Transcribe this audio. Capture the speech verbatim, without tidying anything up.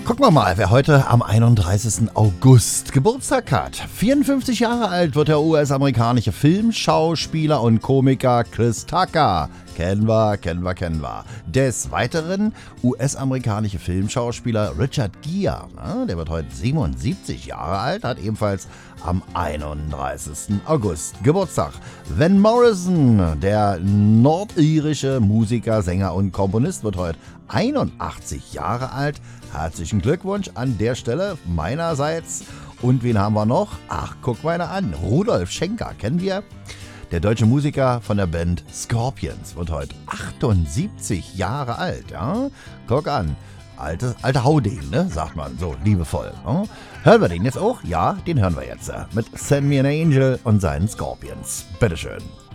Gucken wir mal, wer heute am einunddreißigsten August Geburtstag hat. vierundfünfzig Jahre alt wird der U S-amerikanische Filmschauspieler und Komiker Chris Tucker. Kennen wir, kennen wir, kennen wir. Des Weiteren U S-amerikanische Filmschauspieler Richard Gere. Na, der wird heute siebenundsiebzig Jahre alt, hat ebenfalls am einunddreißigsten August Geburtstag. Van Morrison, der nordirische Musiker, Sänger und Komponist, wird heute einundachtzig Jahre alt. Herzlichen Glückwunsch an der Stelle meinerseits. Und wen haben wir noch? Ach, guck mal einer an. Rudolf Schenker, kennen wir? Der deutsche Musiker von der Band Scorpions wird heute achtundsiebzig Jahre alt. Ja? Guck an. Alte, alte Haudegen, ne? Sagt man so liebevoll. Ja? Hören wir den jetzt auch? Ja, den hören wir jetzt. Mit Send Me an Angel und seinen Scorpions. Bitteschön.